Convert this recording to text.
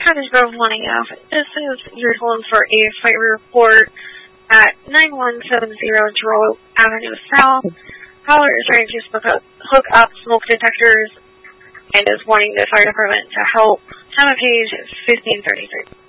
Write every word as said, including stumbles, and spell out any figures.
Cottage Grove wanting off. This is your home for a fire report at nine one seven zero Drow Avenue South. Caller is trying to hook up, hook up smoke detectors and is wanting the fire department to help. Time of page fifteen thirty-three.